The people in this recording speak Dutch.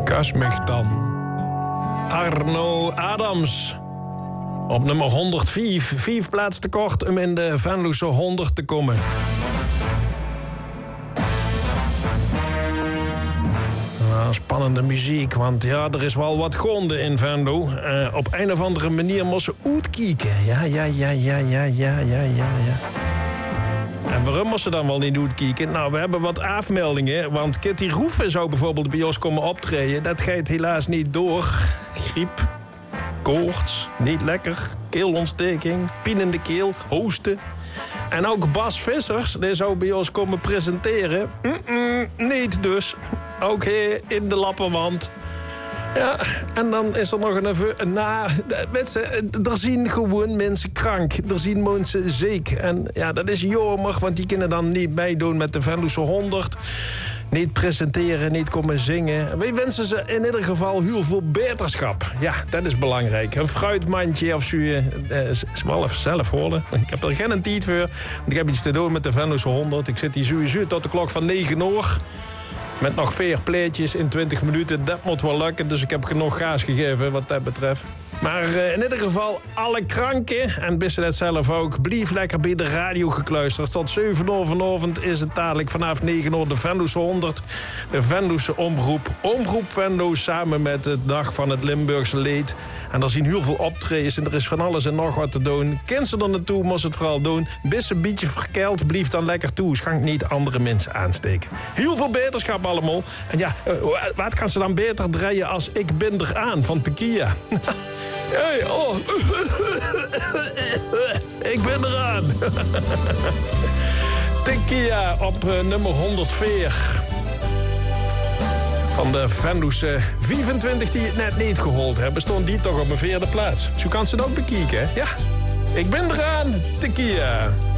Kus mich dan. Arno Adams. Op nummer 104. 5 plaatsen te kort om in de Venloze 100 te komen. Spannende muziek, want ja, er is wel wat gronde in Venlo. Op een of andere manier moest ze uitkijken. Ja. En waarom moest ze dan wel niet uitkijken? Nou, we hebben wat afmeldingen, want Kitty Roeven zou bijvoorbeeld bij ons komen optreden. Dat gaat helaas niet door. Griep, koorts, niet lekker, keelontsteking, pienende keel, hoesten. En ook Bas Vissers, die zou bij ons komen presenteren. Niet dus. Ook hier in de lappenmand. Ja, en dan is er nog een... er zien gewoon mensen krank. Er zien mensen ziek. En ja, dat is jammer, want die kunnen dan niet meedoen met de Venloze 100. Niet presenteren, niet komen zingen. Wij wensen ze in ieder geval heel veel beterschap. Ja, dat is belangrijk. Een fruitmandje of zo. Is wel even zelf horen. Ik heb er geen tijd voor. Want ik heb iets te doen met de Venloze 100. Ik zit hier sowieso tot de klok van 9 uur. Met nog 4 pleetjes in 20 minuten. Dat moet wel lukken, dus ik heb genoeg gaas gegeven wat dat betreft. Maar in ieder geval, alle kranken, en wisten dat zelf ook, blijf lekker bij de radio gekluisterd. Tot 7 uur vanavond is het dadelijk vanaf 9 uur de Venloze 100. De Venloze omroep. Omroep Venlo samen met de Dag van het Limburgse Leed. En er zien heel veel optredens en er is van alles en nog wat te doen. Ken ze er naartoe, moest het vooral doen. Bis een beetje verkeild, blijf dan lekker toe. Schank niet andere mensen aansteken. Heel veel beterschap allemaal. En ja, wat kan ze dan beter draaien als Ik ben er aan van Tequila? Hey, oh. Ik ben eraan. Tequila op nummer 104. Van de Venloze 25 die het net niet gehoord hebben, stond die toch op een 4e plaats. Zo kan ze dat ook bekijken, hè? Ja, ik ben eraan, Tequila.